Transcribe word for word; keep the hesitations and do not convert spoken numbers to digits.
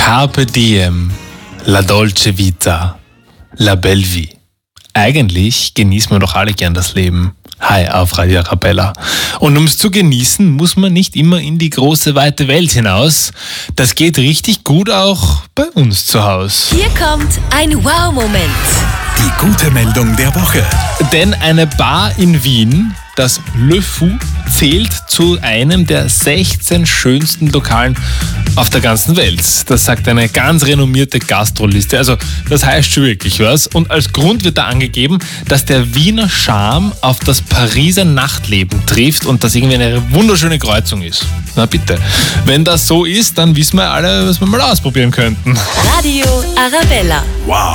Carpe diem, la dolce vita, la belle vie. Eigentlich genießen wir doch alle gern das Leben. Hi auf Radio Arabella. Und um es zu genießen, muss man nicht immer in die große, weite Welt hinaus. Das geht richtig gut auch bei uns zu Hause. Hier kommt ein Wow-Moment. Die gute Meldung der Woche. Denn eine Bar in Wien, das Le Fou, zählt zu einem der sechzehn schönsten Lokalen auf der ganzen Welt. Das sagt eine ganz renommierte Gastroliste. Also das heißt schon wirklich was. Und als Grund wird da angegeben, dass der Wiener Charme auf das Pariser Nachtleben trifft und das irgendwie eine wunderschöne Kreuzung ist. Na bitte. Wenn das so ist, dann wissen wir alle, was wir mal ausprobieren könnten. Radio Arabella. Wow.